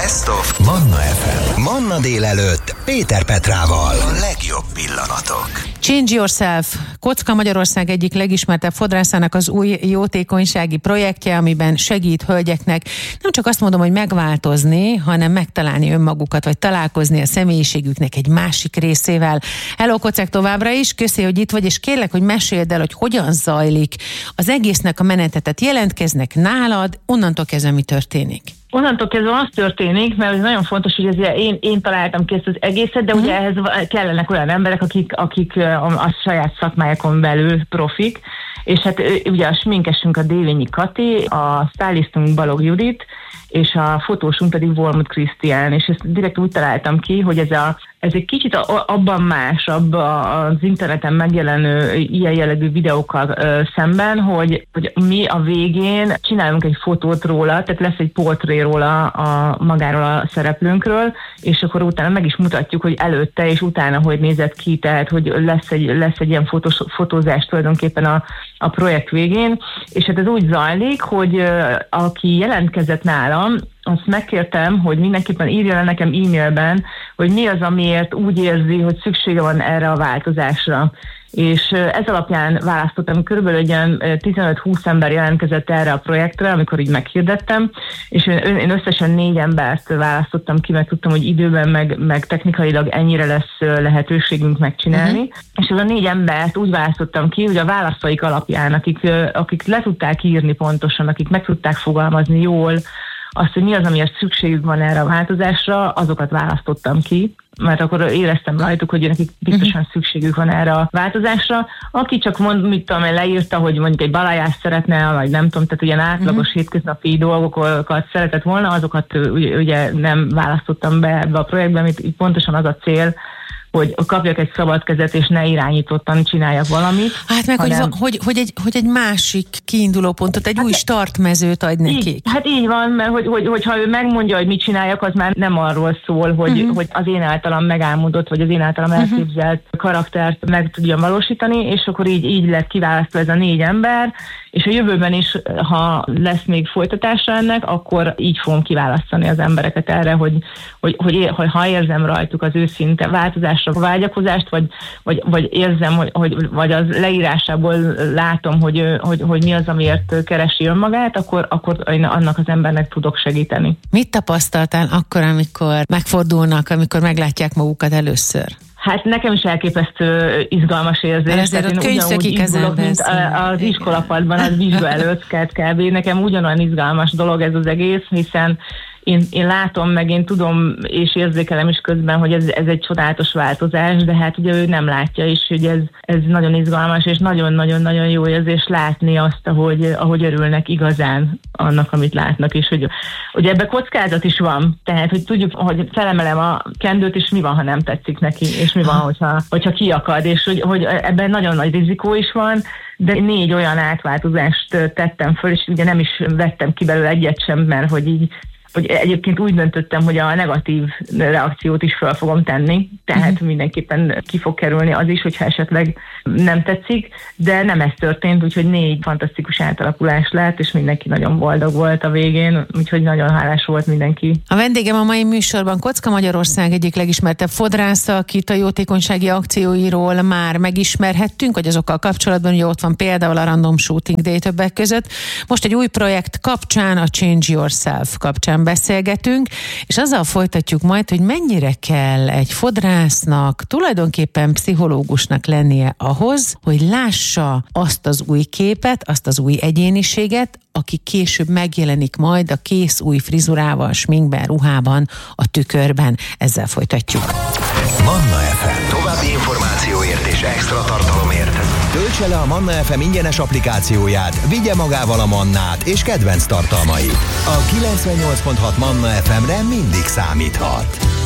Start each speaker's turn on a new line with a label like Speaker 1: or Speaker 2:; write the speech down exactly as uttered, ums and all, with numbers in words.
Speaker 1: Best of Manna ef em. Manna délelőtt Péter Petrával. A legjobb pillanatok.
Speaker 2: Change Yourself, Kocka Magyarország egyik legismertebb fodrászának az új jótékonysági projektje, amiben segít hölgyeknek nem csak azt mondom, hogy megváltozni, hanem megtalálni önmagukat, vagy találkozni a személyiségüknek egy másik részével. Hello, Kocek, továbbra is, köszi, hogy itt vagy, és kérlek, hogy meséld el, hogy hogyan zajlik az egésznek a menetetet. Jelentkeznek nálad, onnantól kezdve mi történik?
Speaker 3: Onnantól kezdve az történik, mert ez nagyon fontos, hogy ez én, én találtam ki ezt az egészet, de uh-huh. ugye ehhez kellenek olyan emberek, akik, akik a, a saját szakmájakon belül profik, és hát ugye a sminkesünk a Dévényi Kati, a stylistunk Balog Judit, és a fotósunk pedig Volmut Krisztián, és ezt direkt úgy találtam ki, hogy ez, a, ez egy kicsit a, abban más, abban az interneten megjelenő ilyen jellegű videókkal ö, szemben, hogy, hogy mi a végén csinálunk egy fotót róla, tehát lesz egy portré róla a, magáról a szereplőnkről, és akkor utána meg is mutatjuk, hogy előtte és utána hogy nézett ki, tehát hogy lesz egy, lesz egy ilyen fotós, fotózás tulajdonképpen a, a projekt végén, és hát ez úgy zajlik, hogy ö, aki jelentkezett nálam, azt megkértem, hogy mindenképpen írja le nekem e-mailben, hogy mi az, amiért úgy érzi, hogy szüksége van erre a változásra. És ez alapján választottam, körülbelül egy olyan tizenöt-húsz ember jelentkezett erre a projektre, amikor így meghirdettem, és én összesen négy embert választottam ki, mert tudtam, hogy időben meg, meg technikailag ennyire lesz lehetőségünk megcsinálni. Uh-huh. És ez a négy embert úgy választottam ki, hogy a válaszaik alapján, akik, akik le tudták írni pontosan, akik meg tudták fogalmazni jól, azt, hogy mi az, amiért szükségük van erre a változásra, azokat választottam ki, mert akkor éreztem rajtuk, hogy nekik biztosan uh-huh. szükségük van erre a változásra. Aki csak mond, mit tudom, leírta, hogy mondjuk egy balajást szeretne, vagy nem tudom, tehát ilyen átlagos uh-huh. hétköznapi dolgokat szeretett volna, azokat ugye nem választottam be ebbe a projektbe, amit pontosan az a cél, hogy kapjak egy szabad kezet, és ne irányítottan csináljak valamit.
Speaker 2: Hát meg, hanem... hogy, hogy, hogy, egy, hogy egy másik kiinduló pontot, egy hát új startmezőt adj nekik.
Speaker 3: Így, hát így van, mert hogy, hogy, hogyha ő megmondja, hogy mit csináljak, az már nem arról szól, hogy, uh-huh. hogy az én általam megálmodott, vagy az én általam uh-huh. elképzelt karaktert meg tudjam valósítani, és akkor így, így lett kiválasztva ez a négy ember, és a jövőben is, ha lesz még folytatása ennek, akkor így fogom kiválasztani az embereket erre, hogy, hogy, hogy, hogy ha érzem rajtuk az őszinte változásra vágyakozást, vagy, vagy, vagy érzem, hogy, hogy, vagy az leírásából látom, hogy, hogy, hogy mi az, amiért keresi önmagát, akkor, akkor én annak az embernek tudok segíteni.
Speaker 2: Mit tapasztaltál akkor, amikor megfordulnak, amikor meglátják magukat először?
Speaker 3: Hát nekem is elképesztő izgalmas érzés.
Speaker 2: Ezért ott könyvszökik az ember.
Speaker 3: Mint az iskolapadban, az vizsga előtt kb. Nekem ugyanolyan izgalmas dolog ez az egész, hiszen Én, én látom, meg én tudom, és érzékelem is közben, hogy ez, ez egy csodálatos változás, de hát ugye ő nem látja is, hogy ez, ez nagyon izgalmas, és nagyon-nagyon-nagyon jó érzés látni azt, ahogy, ahogy örülnek igazán annak, amit látnak, és hogy, hogy ebbe kockázat is van. Tehát, hogy tudjuk, hogy felemelem a kendőt, és mi van, ha nem tetszik neki, és mi van, hogyha, hogyha kiakad, és hogy, hogy ebben nagyon nagy rizikó is van, de négy olyan átváltozást tettem föl, és ugye nem is vettem ki belőle egyet sem, mert hogy így hogy egyébként úgy döntöttem, hogy a negatív reakciót is fel fogom tenni, tehát uh-huh. mindenképpen ki fog kerülni az is, hogyha esetleg nem tetszik, de nem ez történt, úgyhogy négy fantasztikus átalakulás lett, és mindenki nagyon boldog volt a végén, úgyhogy nagyon hálás volt mindenki.
Speaker 2: A vendégem a mai műsorban Kocka Magyarország egyik legismertebb fodrásza, akit a jótékonysági akcióiról már megismerhettünk, hogy azokkal kapcsolatban, ugye ott van például a Random Shooting Day többek között. Most egy új projekt kapcsán, a Change Yourself kapcsán beszélgetünk, és azzal folytatjuk majd, hogy mennyire kell egy fodrásznak, tulajdonképpen pszichológusnak lennie ahhoz, hogy lássa azt az új képet, azt az új egyéniséget, aki később megjelenik majd a kész új frizurával, sminkben, ruhában, a tükörben. Ezzel folytatjuk.
Speaker 1: Manna ef em. További információért és extra tartalomért töltse le a Manna ef em ingyenes applikációját, vigye magával a Mannát és kedvenc tartalmait. A kilencvennyolc pont hat Manna ef emre mindig számíthat.